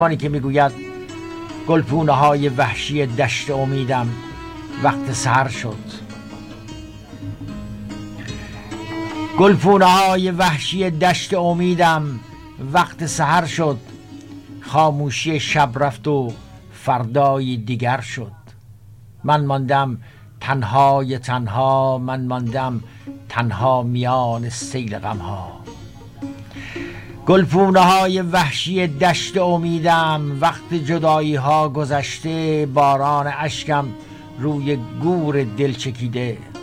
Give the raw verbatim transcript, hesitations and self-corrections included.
آنی که میگوید گلپونه های وحشی دشت امیدم وقت سحر شد. گلپونه های وحشی دشت امیدم وقت سحر شد. خاموشی شب رفت و فردای دیگر شد. من ماندم تنهای تنها، من ماندم تنها میان سیل غمها. گلپونه های وحشی دشت امیدم وقت جدایی ها گذشته. باران اشکم روی گور دل چکیده.